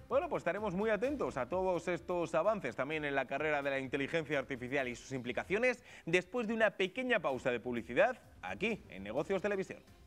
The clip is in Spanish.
Bueno, pues estaremos muy atentos a todos estos avances también en la carrera de la inteligencia artificial y sus implicaciones después de una pequeña pausa de publicidad aquí en Negocios Televisión.